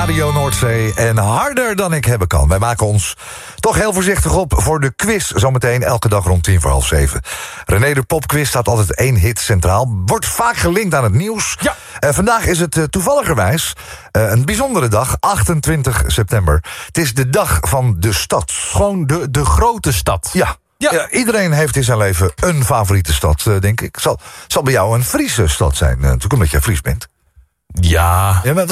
Radio Noordzee en harder dan ik hebben kan. Wij maken ons toch heel voorzichtig op voor de quiz. Zometeen elke dag rond 7:10. René de Popquiz staat altijd 1 hit centraal. Wordt vaak gelinkt aan het nieuws. Ja. Vandaag is het toevalligerwijs een bijzondere dag, 28 september. Het is de dag van de stad. Gewoon de grote stad. Ja. Ja. Ja, iedereen heeft in zijn leven een favoriete stad, denk ik. Zal bij jou een Friese stad zijn, natuurlijk omdat jij Fries bent. Ja. Ja, maar